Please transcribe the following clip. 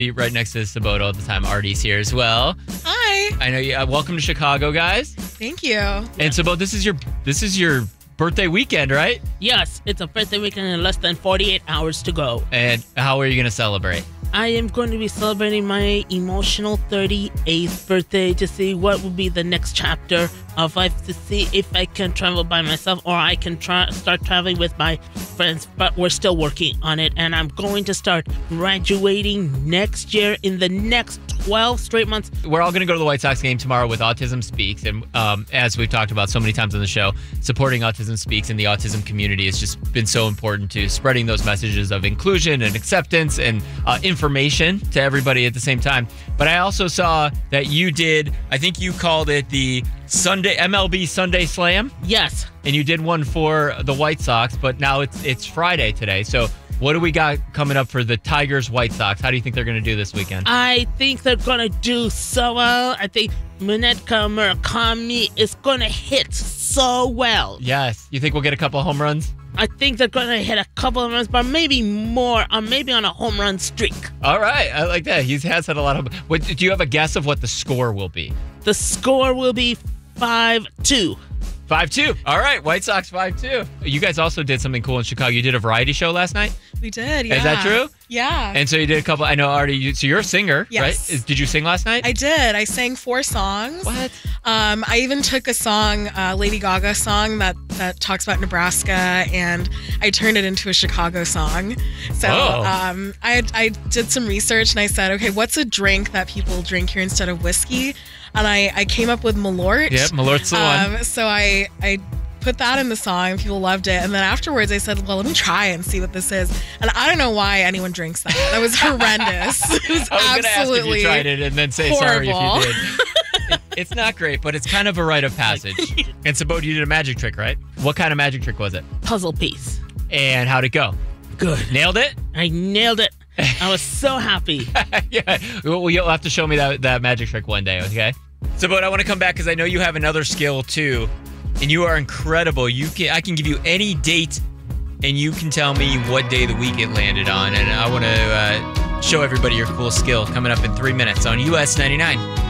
Right next to Sabota all the time. Artie's here as well. Hi. I know you. Welcome to Chicago, guys. Thank you. And Sabota, this is your birthday weekend, right? Yes, it's a birthday weekend in less than 48 hours to go. And how are you going to celebrate? I am going to be celebrating my emotional 38th birthday to see what will be the next chapter of life, to see if I can travel by myself or I can start traveling with my friends, but we're still working on it. And I'm going to start graduating next year in the next 12 straight months. We're all going to go to the White Sox game tomorrow with Autism Speaks. And as we've talked about so many times on the show, supporting Autism Speaks and the autism community has just been so important to spreading those messages of inclusion and acceptance and information to everybody at the same time. But I also saw that you did, I think you called it the MLB Sunday Slam. Yes. And you did one for the White Sox, but now it's Friday today. So what do we got coming up for the Tigers White Sox? How do you think they're going to do this weekend? I think they're going to do so well. I think Munetaka Murakami is going to hit so well. Yes. You think we'll get a couple home runs? I think they're going to hit a couple of runs, but maybe more, maybe on a home run streak. All right. I like that. He has had a lot of... do you have a guess of what the score will be? The score will be 5-2. 5-2. All right. White Sox 5-2. You guys also did something cool in Chicago. You did a variety show last night? We did, yeah. Is that true? Yeah. And so you did a couple... I know, Artie, so you're a singer, yes. Right? Did you sing last night? I did. I sang 4 songs. What? I even took a song, Lady Gaga song that talks about Nebraska, and I turned it into a Chicago song. So I did some research, and I said, okay, what's a drink that people drink here instead of whiskey? And I came up with Malort. Yep, Malort's the one. So I put that in the song. People loved it. And then afterwards I said, well, let me try and see what this is. And I don't know why anyone drinks that. That was horrendous. It was I was absolutely ask if you tried it and then say horrible. Sorry if you did. It's not great, but it's kind of a rite of passage. And Sabota, you did a magic trick, right? What kind of magic trick was it? Puzzle piece. And how'd it go? Good. Nailed it? I nailed it. I was so happy. Yeah. Well, you'll have to show me that magic trick one day, okay? Sabota, I want to come back because I know you have another skill too. And you are incredible. I can give you any date, and you can tell me what day of the week it landed on. And I want to show everybody your cool skill coming up in 3 minutes on US 99.